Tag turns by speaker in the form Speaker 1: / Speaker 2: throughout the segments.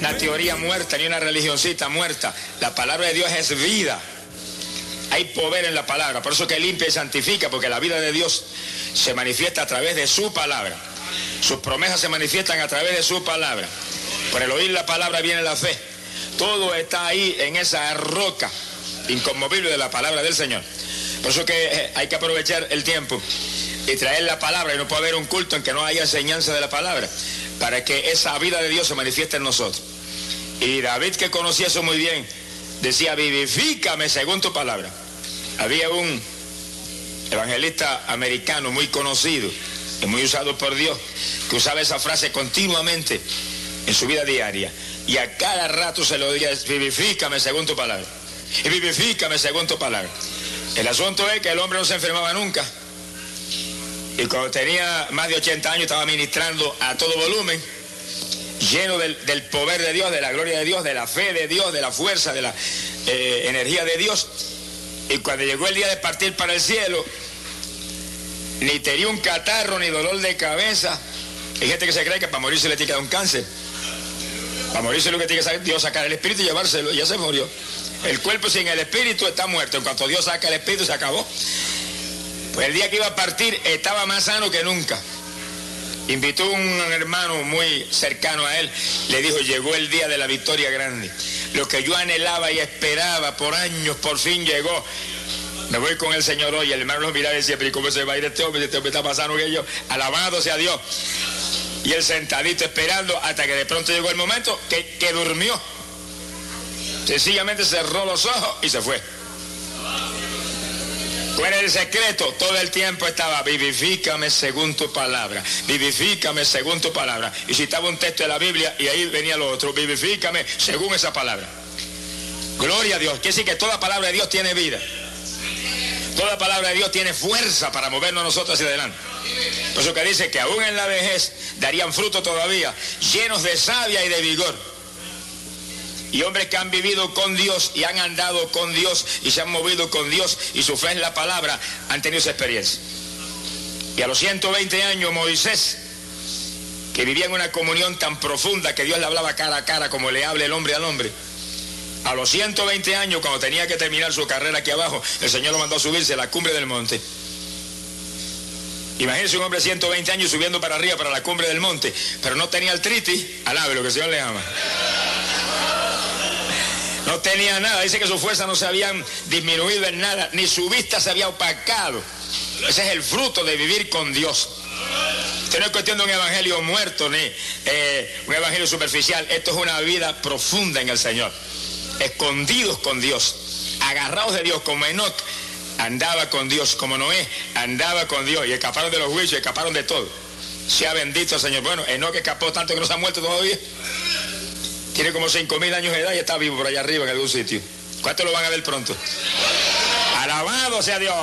Speaker 1: una teoría muerta ni una religioncita muerta. La palabra de Dios es vida. Hay poder en la palabra, por eso que limpia y santifica, porque la vida de Dios se manifiesta a través de su palabra. Sus promesas se manifiestan a través de su palabra. Por el oír la palabra viene la fe. Todo está ahí en esa roca inconmovible de la palabra del Señor. Por eso que hay que aprovechar el tiempo y traer la palabra, y no puede haber un culto en que no haya enseñanza de la palabra, para que esa vida de Dios se manifieste en nosotros. Y David, que conocía eso muy bien, decía: vivifícame según tu palabra. Había un evangelista americano muy conocido y muy usado por Dios, que usaba esa frase continuamente en su vida diaria, y a cada rato se lo decía: vivifícame según tu palabra, y vivifícame según tu palabra. El asunto es que el hombre no se enfermaba nunca, y cuando tenía más de 80 años estaba ministrando a todo volumen, lleno del poder de Dios, de la gloria de Dios, de la fe de Dios, de la fuerza, de la energía de Dios. Y cuando llegó el día de partir para el cielo, ni tenía un catarro, ni dolor de cabeza. Hay gente que se cree que para morirse le tiene que dar un cáncer. Para morirse lo que tiene que hacer Dios, sacar el espíritu y llevárselo, y ya se murió. El cuerpo sin el espíritu está muerto. En cuanto Dios saca el espíritu, se acabó. Pues el día que iba a partir estaba más sano que nunca. Invitó a un hermano muy cercano a él, le dijo: llegó el día de la victoria grande. Lo que yo anhelaba y esperaba por años, por fin llegó. Me voy con el Señor hoy. El hermano lo miraba y decía: pero ¿cómo se va a ir este hombre? Este hombre está más sano que yo. Alabado sea Dios. Y él sentadito esperando, hasta que de pronto llegó el momento que durmió. Sencillamente cerró los ojos y se fue. ¿Cuál era el secreto? Todo el tiempo estaba: vivifícame según tu palabra, vivifícame según tu palabra. Y citaba un texto de la Biblia y ahí venía lo otro: vivifícame según esa palabra. Gloria a Dios. Quiere decir que toda palabra de Dios tiene vida. Toda palabra de Dios tiene fuerza para movernos nosotros hacia adelante. Por eso que dice que aún en la vejez darían fruto todavía, llenos de savia y de vigor. Y hombres que han vivido con Dios y han andado con Dios y se han movido con Dios y su fe en la palabra han tenido esa experiencia. Y a los 120 años Moisés, que vivía en una comunión tan profunda que Dios le hablaba cara a cara como le habla el hombre al hombre, a los 120 años, cuando tenía que terminar su carrera aquí abajo, el Señor lo mandó a subirse a la cumbre del monte. Imagínense un hombre de 120 años subiendo para arriba, para la cumbre del monte, pero no tenía artritis, alabe lo que el Señor le ama. No tenía nada, dice que sus fuerzas no se habían disminuido en nada, ni su vista se había opacado. Ese es el fruto de vivir con Dios. Esto no es cuestión de un evangelio muerto, ni un evangelio superficial. Esto es una vida profunda en el Señor. Escondidos con Dios, agarrados de Dios, como Enoc andaba con Dios, como Noé andaba con Dios, y escaparon de los juicios, escaparon de todo. Sea bendito el Señor. Bueno, Enoc escapó tanto que no se ha muerto todavía. Tiene como 5.000 años de edad y está vivo por allá arriba en algún sitio. ¿Cuántos lo van a ver pronto? Alabado sea Dios.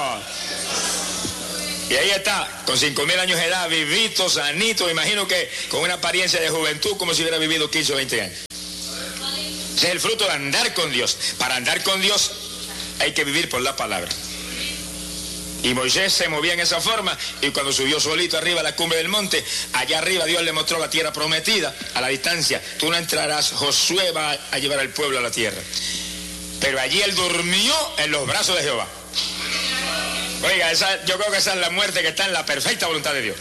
Speaker 1: Y ahí está, con 5.000 años de edad, vivito, sanito, imagino que con una apariencia de juventud como si hubiera vivido 15 o 20 años. Ese es el fruto de andar con Dios. Para andar con Dios hay que vivir por la palabra. Y Moisés se movía en esa forma, y cuando subió solito arriba a la cumbre del monte, allá arriba Dios le mostró la tierra prometida a la distancia. Tú no entrarás, Josué va a llevar al pueblo a la tierra. Pero allí él durmió en los brazos de Jehová. Oiga, yo creo que esa es la muerte que está en la perfecta voluntad de Dios.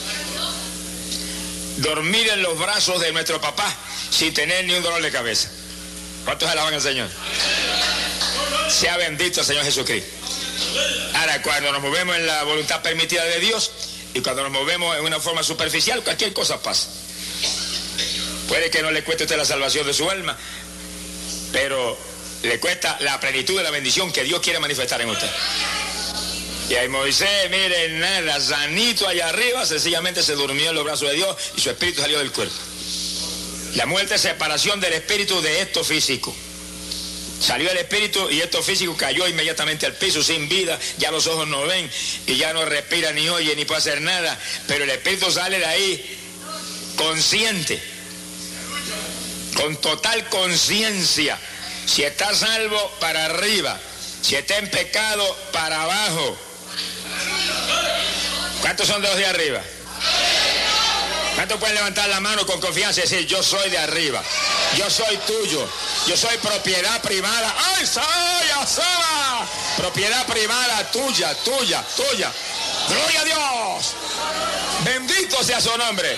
Speaker 1: Dormir en los brazos de nuestro papá sin tener ni un dolor de cabeza. ¿Cuántos alaban al Señor? Sea bendito el Señor Jesucristo. Ahora, cuando nos movemos en la voluntad permitida de Dios y cuando nos movemos en una forma superficial, cualquier cosa pasa. Puede que no le cueste a usted la salvación de su alma, pero le cuesta la plenitud de la bendición que Dios quiere manifestar en usted. Y ahí Moisés, miren, nada, sanito allá arriba, sencillamente se durmió en los brazos de Dios y su espíritu salió del cuerpo. La muerte es separación del espíritu de esto físico. Salió el espíritu y esto físico cayó inmediatamente al piso sin vida, ya los ojos no ven y ya no respira, ni oye, ni puede hacer nada, pero el espíritu sale de ahí consciente, con total conciencia. Si está salvo, para arriba; si está en pecado, para abajo. ¿Cuántos son de los de arriba? ¿Cuántos ¿Cuántos pueden levantar la mano con confianza y decir, yo soy de arriba, yo soy tuyo, yo soy propiedad privada? ¡Ay, soy propiedad privada tuya, tuya, tuya! ¡Gloria a Dios! ¡Bendito sea su nombre!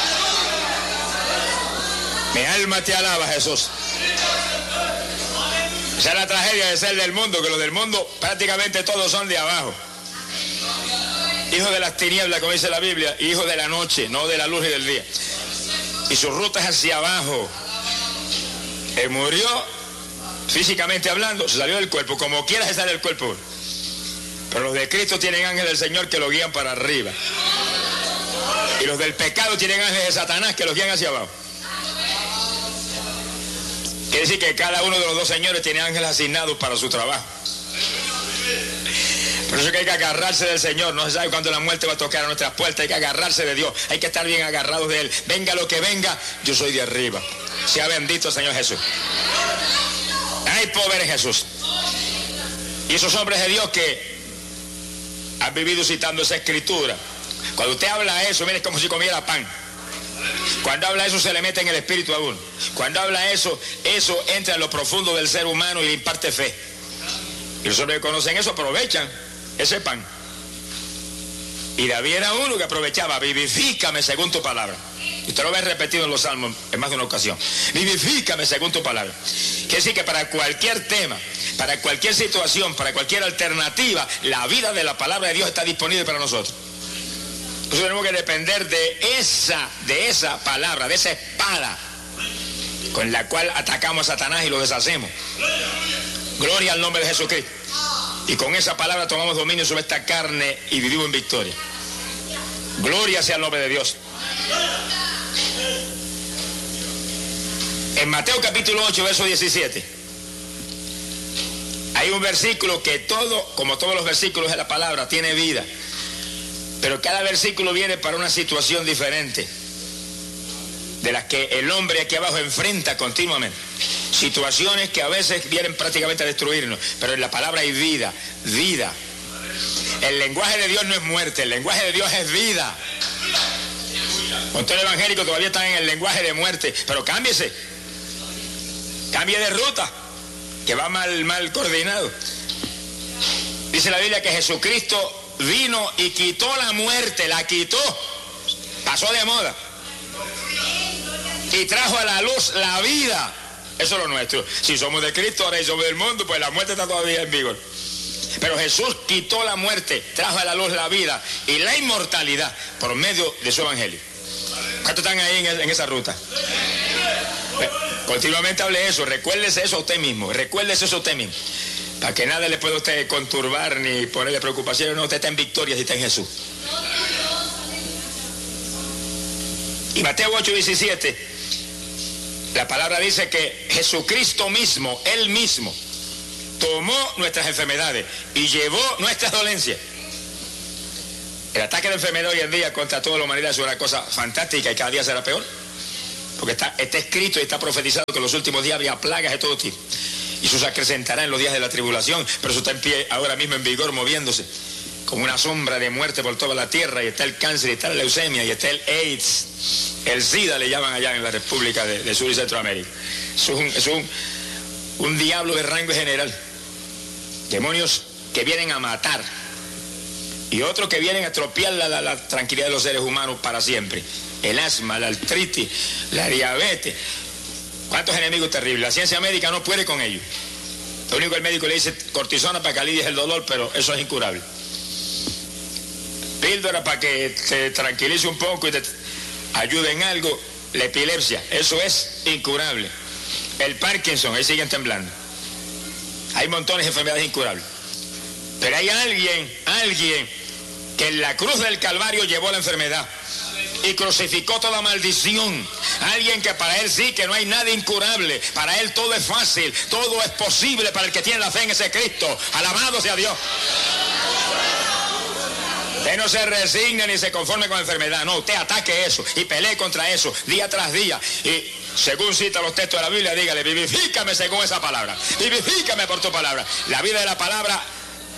Speaker 1: Mi alma te alaba, Jesús. Esa es la tragedia de ser del mundo, que los del mundo prácticamente todos son de abajo. Hijos de las tinieblas, como dice la Biblia, hijos de la noche, no de la luz y del día. Y su ruta es hacia abajo. Él murió, físicamente hablando, se salió del cuerpo, como quiera se sale del cuerpo. Pero los de Cristo tienen ángeles del Señor que lo guían para arriba. Y los del pecado tienen ángeles de Satanás que los guían hacia abajo. Quiere decir que cada uno de los dos señores tiene ángeles asignados para su trabajo. Por eso que hay que agarrarse del Señor. No se sabe cuándo la muerte va a tocar a nuestras puertas. Hay que agarrarse de Dios. Hay que estar bien agarrados de Él. Venga lo que venga, yo soy de arriba. Sea bendito Señor Jesús. Hay poder en Jesús. Y esos hombres de Dios que han vivido citando esa escritura. Cuando usted habla eso, mire, es como si comiera pan. Cuando habla eso se le mete en el espíritu a uno. Cuando habla eso entra en lo profundo del ser humano y le imparte fe. Y los hombres que conocen eso aprovechan ese pan. Y David era uno que aprovechaba: vivifícame según tu palabra. Y usted lo ve repetido en los salmos en más de una ocasión. Vivifícame según tu palabra. Quiere decir que para cualquier tema, para cualquier situación, para cualquier alternativa, la vida de la palabra de Dios está disponible para nosotros. Nosotros tenemos que depender de esa palabra, de esa espada con la cual atacamos a Satanás y lo deshacemos. Gloria al nombre de Jesucristo. Y con esa palabra tomamos dominio sobre esta carne y vivimos en victoria. Gloria sea el nombre de Dios. En Mateo capítulo 8, verso 17, hay un versículo que como todos los versículos de la palabra, tiene vida. Pero cada versículo viene para una situación diferente, de las que el hombre aquí abajo enfrenta continuamente. Situaciones que a veces vienen prácticamente a destruirnos, pero en la palabra hay vida, vida. El lenguaje de Dios no es muerte, el lenguaje de Dios es vida. Usted el evangélico todavía está en el lenguaje de muerte, pero cámbiese, cambie de ruta, que va mal coordinado. Dice la Biblia que Jesucristo vino y quitó la muerte, la quitó, pasó de moda, y trajo a la luz la vida. Eso es lo nuestro. Si somos de Cristo ahora y somos del mundo, pues la muerte está todavía en vigor. Pero Jesús quitó la muerte, trajo a la luz la vida y la inmortalidad por medio de su evangelio. ¿Cuántos están ahí en esa ruta? Continuamente hable eso, recuérdese eso a usted mismo, recuérdese eso a usted mismo, para que nada le pueda a usted conturbar ni ponerle preocupación. No, usted está en victoria si está en Jesús. Y Mateo 8:17, la palabra dice que Jesucristo mismo, Él mismo, tomó nuestras enfermedades y llevó nuestras dolencias. El ataque de enfermedad hoy en día contra toda la humanidad es una cosa fantástica y cada día será peor. Porque está escrito y está profetizado que en los últimos días habría plagas de todo tipo. Y eso se acrecentará en los días de la tribulación, pero eso está en pie ahora mismo en vigor, moviéndose como una sombra de muerte por toda la tierra. Y está el cáncer, y está la leucemia, y está el AIDS, el SIDA le llaman allá en la República de Sur y Centroamérica. Es un diablo de rango general. Demonios que vienen a matar y otros que vienen a estropear la tranquilidad de los seres humanos para siempre. El asma, la artritis, la diabetes. ¿Cuántos enemigos terribles? La ciencia médica no puede con ellos. Lo único que el médico le dice cortisona para que alivies el dolor, pero eso es incurable. Píldora para que te tranquilice un poco y te ayude en algo. La epilepsia, eso es incurable. El Parkinson, ahí siguen temblando. Hay montones de enfermedades incurables. Pero hay alguien que en la cruz del Calvario llevó la enfermedad y crucificó toda maldición. Alguien que para él sí, que no hay nada incurable. Para él todo es fácil, todo es posible para el que tiene la fe en ese Cristo. Alabado sea Dios. Usted no se resigne ni se conforme con la enfermedad. No, usted ataque eso y pelee contra eso día tras día. Y según cita los textos de la Biblia, dígale: vivifícame según esa palabra. Vivifícame por tu palabra. La vida de la palabra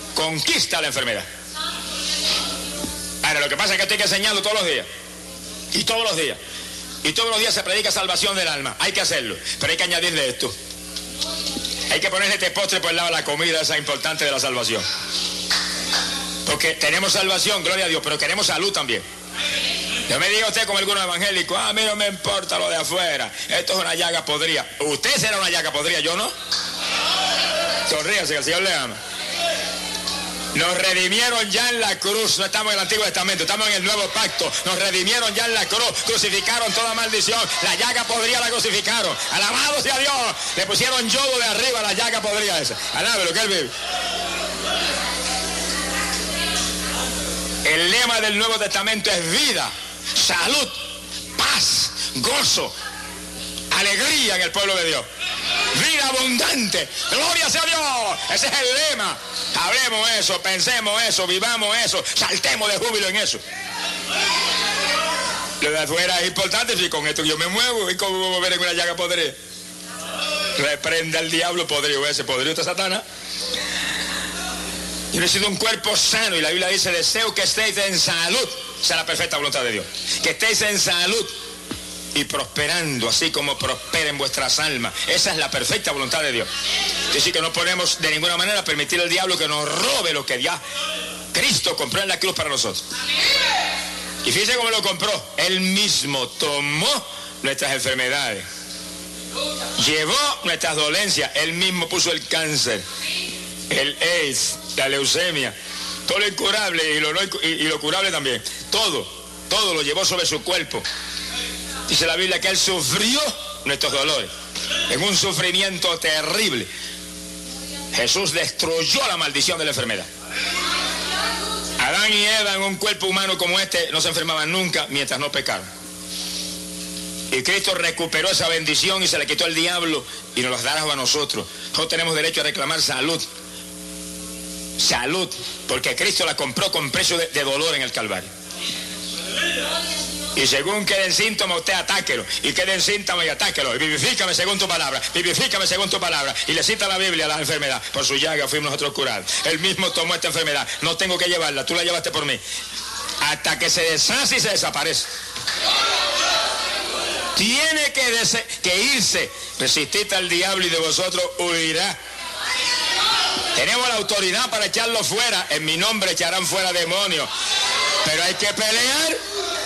Speaker 1: conquista la enfermedad. Ahora, lo que pasa es que esto hay que enseñarlo todos los días. Y todos los días. Y todos los días se predica salvación del alma. Hay que hacerlo. Pero hay que añadirle esto. Hay que ponerle este postre por el lado de la comida esa importante de la salvación. Porque tenemos salvación, gloria a Dios, pero queremos salud también. No me diga usted como algunos evangélicos, a mí no me importa lo de afuera. Esto es una llaga podrida. Usted será una llaga podrida, yo no. Sonríase, que el Señor le ama. Nos redimieron ya en la cruz. No estamos en el Antiguo Testamento, estamos en el Nuevo Pacto. Nos redimieron ya en la cruz. Crucificaron toda maldición. La llaga podrida la crucificaron. Alabado sea Dios. Le pusieron yodo de arriba a la llaga podrida esa. Alabe lo que él vive. El lema del Nuevo Testamento es vida, salud, paz, gozo, alegría en el pueblo de Dios. Vida abundante, gloria sea Dios. Ese es el lema. Hablemos eso, pensemos eso, vivamos eso, saltemos de júbilo en eso. Lo de afuera es importante, si con esto yo me muevo y como volver en una llaga podrida. Reprenda al diablo podrido ese, podrido de Satanás. Yo necesito un cuerpo sano y la Biblia dice, deseo que estéis en salud. Esa es la perfecta voluntad de Dios. Que estéis en salud y prosperando, así como prosperen vuestras almas. Esa es la perfecta voluntad de Dios. Es decir, que no podemos de ninguna manera permitir al diablo que nos robe lo que ya Cristo compró en la cruz para nosotros. Y fíjense cómo lo compró. Él mismo tomó nuestras enfermedades. Llevó nuestras dolencias. Él mismo puso el cáncer, el AIDS, la leucemia, todo lo incurable y lo curable también. Todo lo llevó sobre su cuerpo. Dice la Biblia que Él sufrió nuestros dolores. En un sufrimiento terrible, Jesús destruyó la maldición de la enfermedad. Adán y Eva en un cuerpo humano como este no se enfermaban nunca mientras no pecaron. Y Cristo recuperó esa bendición y se le quitó al diablo y nos las dará a nosotros. Nosotros tenemos derecho a reclamar salud. Salud, porque Cristo la compró con precio de dolor en el Calvario. Y según queden síntomas, usted atáquelo. Y queden síntomas y atáquelo. Y vivifícame según tu palabra. Vivifícame según tu palabra. Y le cita la Biblia a la enfermedad. Por su llaga fuimos nosotros curados. Él mismo tomó esta enfermedad. No tengo que llevarla. Tú la llevaste por mí. Hasta que se deshace y se desaparece. Tiene que irse. Resistid al diablo y de vosotros huirá. Tenemos la autoridad para echarlo fuera. En mi nombre echarán fuera demonios. Pero hay que pelear.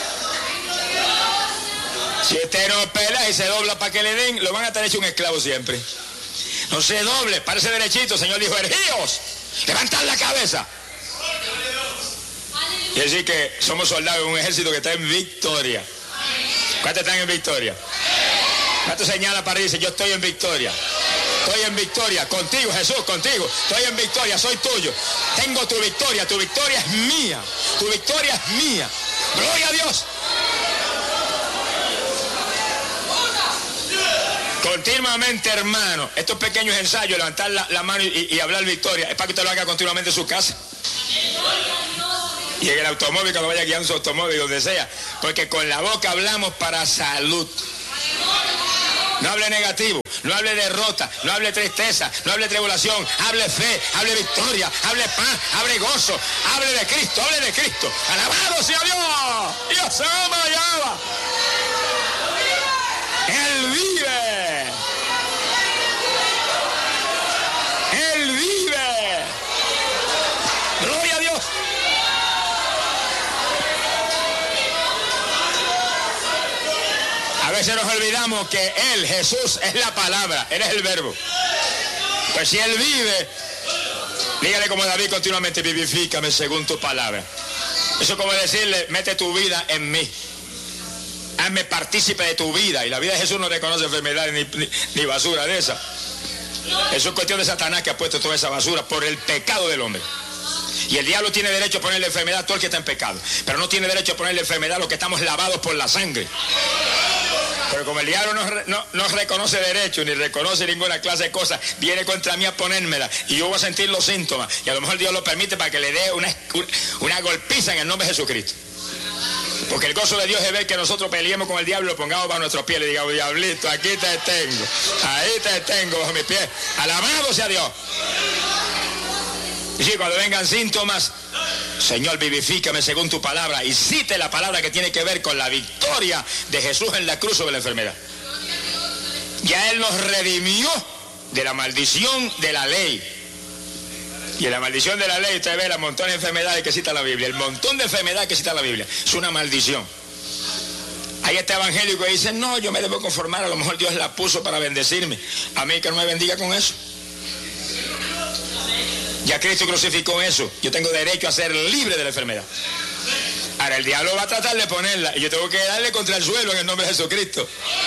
Speaker 1: Si usted no pelea y se dobla para que le den, lo van a tener hecho un esclavo siempre. No se doble, parece derechito. El Señor dijo, erguíos, levantad la cabeza. Y decir que somos soldados de un ejército que está en victoria. ¿Cuántos están en victoria? ¿Cuántos señala para dice, yo estoy en victoria? Estoy en victoria, contigo Jesús, contigo. Estoy en victoria, soy tuyo. Tengo tu victoria es mía. Tu victoria es mía. Gloria a Dios. Continuamente, hermano, estos pequeños ensayos, levantar la mano y hablar victoria, es para que usted lo haga continuamente en su casa. Y en el automóvil, cuando vaya guiando su automóvil, donde sea. Porque con la boca hablamos para salud. No hable negativo, no hable derrota, no hable tristeza, no hable tribulación, hable fe, hable victoria, hable paz, hable gozo, hable de Cristo, hable de Cristo. Alabado sea Dios. Dios se ama y ama. Él vive. Él vive. Gloria a Dios. A veces nos olvidamos que Él, Jesús, es la palabra, Él es el verbo. Pues si Él vive, dígale como David continuamente, vivifícame según tu palabra. Eso es como decirle, mete tu vida en mí. Hazme partícipe de tu vida. Y la vida de Jesús no reconoce enfermedades ni basura de esa. Eso es cuestión de Satanás que ha puesto toda esa basura por el pecado del hombre. Y el diablo tiene derecho a ponerle enfermedad a todo el que está en pecado. Pero no tiene derecho a ponerle enfermedad a los que estamos lavados por la sangre. Pero como el diablo no reconoce derecho ni reconoce ninguna clase de cosas, viene contra mí a ponérmela y yo voy a sentir los síntomas. Y a lo mejor Dios lo permite para que le dé una golpiza en el nombre de Jesucristo. Porque el gozo de Dios es ver que nosotros peleemos con el diablo y lo pongamos bajo nuestros pies y le digamos, diablito, aquí te tengo, ahí te tengo bajo mis pies. Alabado sea Dios. Y sí, cuando vengan síntomas, Señor, vivifícame según tu palabra, y cite la palabra que tiene que ver con la victoria de Jesús en la cruz sobre la enfermedad. Ya Él nos redimió de la maldición de la ley. Y en la maldición de la ley usted ve el montón de enfermedades que cita la Biblia. El montón de enfermedades que cita la Biblia es una maldición. Hay este evangélico que dice, no, yo me debo conformar, a lo mejor Dios la puso para bendecirme. A mí que no me bendiga con eso. Ya Cristo crucificó eso. Yo tengo derecho a ser libre de la enfermedad. Ahora el diablo va a tratar de ponerla y yo tengo que darle contra el suelo en el nombre de Jesucristo.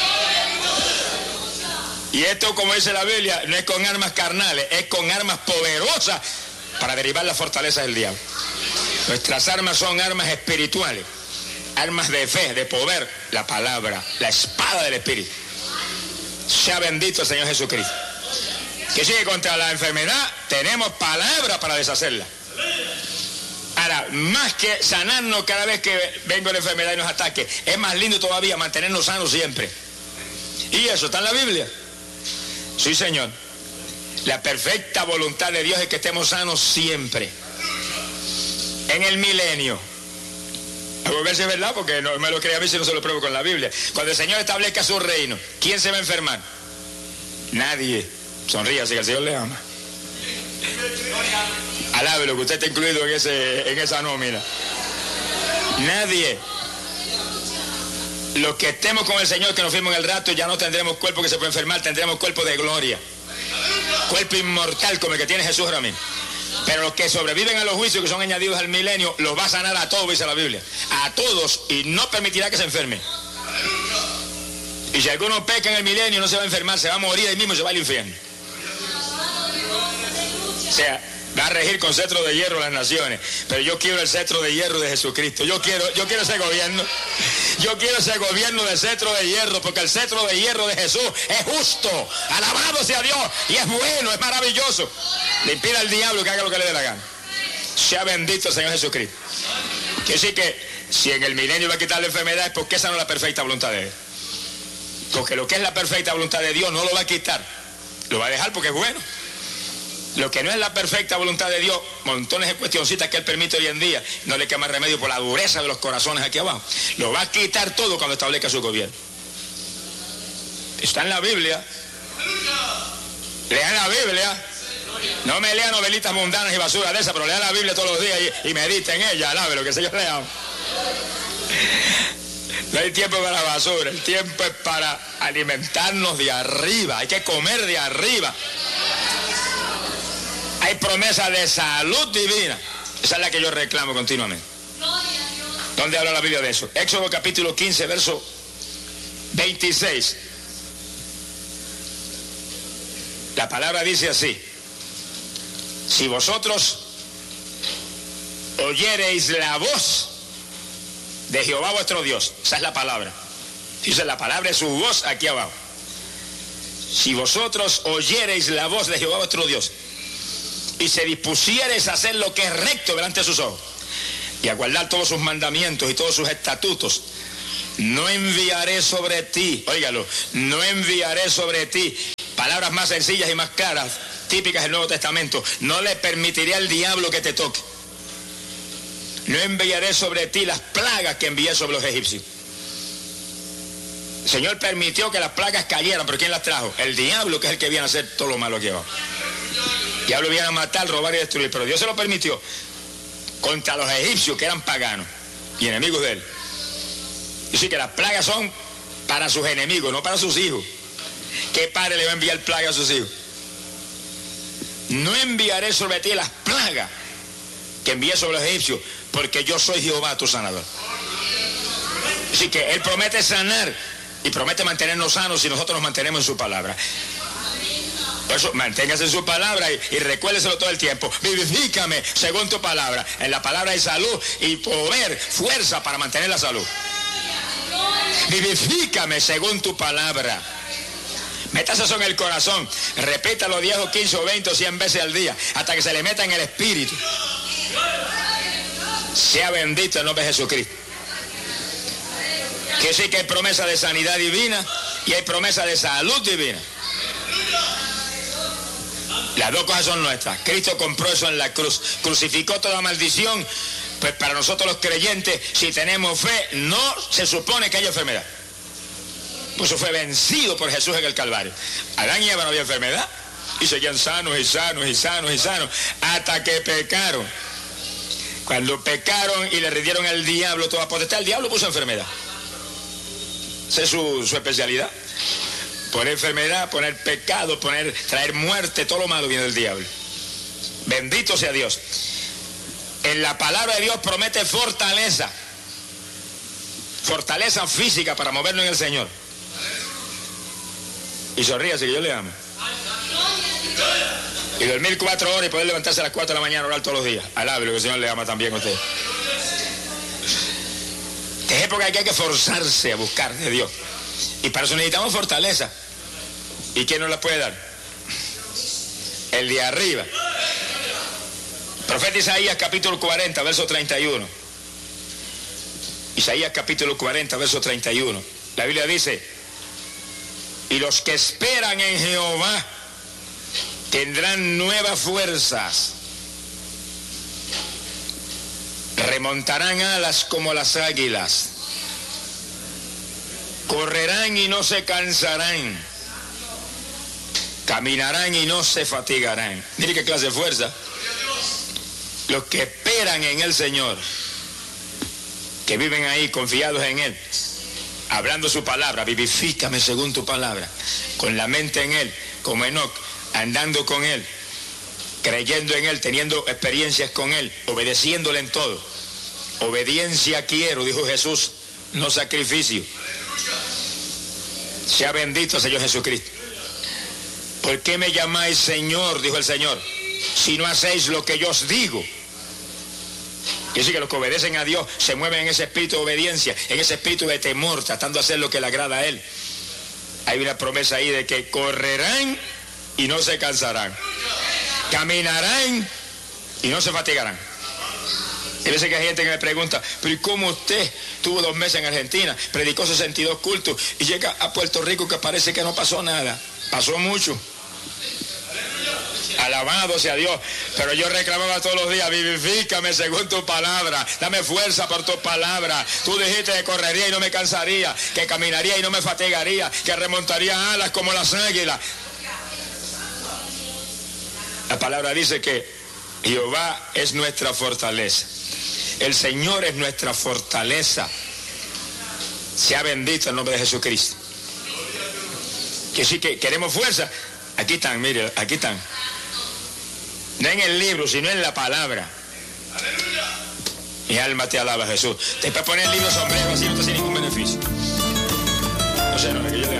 Speaker 1: Y esto, como dice la Biblia, no es con armas carnales, es con armas poderosas para derribar las fortalezas del diablo. Nuestras armas son armas espirituales, armas de fe, de poder, la palabra, la espada del Espíritu. Sea bendito el Señor Jesucristo. Que sigue contra la enfermedad, tenemos palabra para deshacerla. Ahora, más que sanarnos cada vez que venga la enfermedad y nos ataque, es más lindo todavía mantenernos sanos siempre. Y eso está en la Biblia. Sí, Señor. La perfecta voluntad de Dios es que estemos sanos siempre. En el milenio. A ver si es verdad, porque no me lo cree a mí si no se lo pruebo con la Biblia. Cuando el Señor establezca su reino, ¿quién se va a enfermar? Nadie. Sonríe, así que el Señor le ama. Alábelo, que usted está incluido en esa nómina. Nadie. Los que estemos con el Señor, que nos fuimos en el rato, ya no tendremos cuerpo que se puede enfermar, tendremos cuerpo de gloria. Cuerpo inmortal como el que tiene Jesús ahora mismo. Pero los que sobreviven a los juicios que son añadidos al milenio, los va a sanar a todos, dice la Biblia. A todos, y no permitirá que se enfermen. Y si alguno peca en el milenio, no se va a enfermar, se va a morir ahí mismo y se va al infierno. O sea, va a regir con cetro de hierro las naciones. Pero yo quiero el cetro de hierro de Jesucristo. Yo quiero ese gobierno. Yo quiero ese gobierno de cetro de hierro, porque el cetro de hierro de Jesús es justo. Alabado sea Dios. Y es bueno, es maravilloso. Le impide al diablo que haga lo que le dé la gana. Sea bendito el Señor Jesucristo. Quiere decir que si en el milenio va a quitar la enfermedad, es porque esa no es la perfecta voluntad de Él. Porque lo que es la perfecta voluntad de Dios no lo va a quitar. Lo va a dejar porque es bueno. Lo que no es la perfecta voluntad de Dios, montones de cuestioncitas que Él permite hoy en día, no le queda más remedio por la dureza de los corazones aquí abajo. Lo va a quitar todo cuando establezca su gobierno. Está en la Biblia. Lean la Biblia. No me lean novelitas mundanas y basura de esas, pero lean la Biblia todos los días y mediten en ella. Alabe lo que el Señor le ama. No hay tiempo para la basura, el tiempo es para alimentarnos de arriba. Hay que comer de arriba. Hay promesa de salud divina. Esa es la que yo reclamo continuamente. ¿Dónde habla la Biblia de eso? Éxodo capítulo 15, verso 26. La palabra dice así: si vosotros oyereis la voz de Jehová vuestro Dios, esa es la palabra. Dice, la palabra es su voz aquí abajo. Si vosotros oyereis la voz de Jehová vuestro Dios y se dispusiereis a hacer lo que es recto delante de sus ojos y a guardar todos sus mandamientos y todos sus estatutos, no enviaré sobre ti, óigalo, no enviaré sobre ti, palabras más sencillas y más claras, típicas del Nuevo Testamento, no le permitiré al diablo que te toque. No enviaré sobre ti las plagas que envié sobre los egipcios. El Señor permitió que las plagas cayeran, pero ¿quién las trajo? El diablo, que es el que viene a hacer todo lo malo aquí abajo. El diablo viene a matar, robar y destruir, pero Dios se lo permitió contra los egipcios, que eran paganos y enemigos de él. Y sí que las plagas son para sus enemigos, no para sus hijos. ¿Qué padre le va a enviar plagas a sus hijos? No enviaré sobre ti las plagas que envié sobre los egipcios, porque yo soy Jehová tu sanador. Así que Él promete sanar y promete mantenernos sanos si nosotros nos mantenemos en su palabra. Por eso, manténgase en su palabra y recuérdeselo todo el tiempo. Vivifícame según tu palabra. En la palabra hay salud y poder, fuerza para mantener la salud. Vivifícame según tu palabra. Métase eso en el corazón. Repítalo 10 o 15 o 20 o 100 veces al día, hasta que se le meta en el espíritu. Sea bendito el nombre de Jesucristo. Que sí que hay promesa de sanidad divina y hay promesa de salud divina. Las dos cosas son nuestras. Cristo compró eso en la cruz. Crucificó toda maldición Pues para nosotros los creyentes, si tenemos fe, no se supone que haya enfermedad. Pues eso fue vencido por Jesús en el Calvario. Adán y Eva no había enfermedad. Y seguían sanos y sanos y sanos y sanos. Hasta que pecaron. Cuando pecaron y le rindieron al diablo toda potestad, el diablo puso enfermedad. Esa es su especialidad. Poner enfermedad, poner pecado, traer muerte, todo lo malo viene del diablo. Bendito sea Dios. En la palabra de Dios promete fortaleza. Fortaleza física para movernos en el Señor. Y sonríase que yo le amo. Y dormir 4 horas y poder levantarse a las 4 de la mañana a orar todos los días. Alábelo que el Señor le ama también a usted. Es época en que hay que forzarse a buscar de Dios. Y para eso necesitamos fortaleza. ¿Y quién nos la puede dar? El de arriba. Profeta Isaías capítulo 40, verso 31. Isaías capítulo 40, verso 31. La Biblia dice: y los que esperan en Jehová tendrán nuevas fuerzas, remontarán alas como las águilas, correrán y no se cansarán, caminarán y no se fatigarán. Mire qué clase de fuerza. Los que esperan en el Señor, que viven ahí confiados en Él, hablando su palabra, vivifícame según tu palabra, con la mente en Él, como Enoc, andando con Él, creyendo en Él, teniendo experiencias con Él, obedeciéndole en todo. Obediencia quiero, dijo Jesús, no sacrificio. Sea bendito el Señor Jesucristo. ¿Por qué me llamáis Señor?, dijo el Señor, si no hacéis lo que yo os digo. Quiere decir que los que obedecen a Dios se mueven en ese espíritu de obediencia, en ese espíritu de temor, tratando de hacer lo que le agrada a Él. Hay una promesa ahí de que correrán y no se cansarán, caminarán y no se fatigarán. Hay veces que hay gente que me pregunta: pero ¿y cómo usted tuvo 2 meses en Argentina, predicó 62 cultos y llega a Puerto Rico que parece que no pasó nada? Pasó mucho. Alabado sea Dios. Pero yo reclamaba todos los días: vivifícame según tu palabra, dame fuerza por tu palabra. Tú dijiste que correría y no me cansaría, que caminaría y no me fatigaría, que remontaría alas como las águilas. La palabra dice que Jehová es nuestra fortaleza. El Señor es nuestra fortaleza. Sea bendito el nombre de Jesucristo. Que sí que queremos fuerza. Aquí están, mire, aquí están. No en el libro, sino en la palabra. Mi alma te alaba, Jesús. Te puede poner el libro sombrero así, no te hace ningún beneficio. No sé, no, que yo le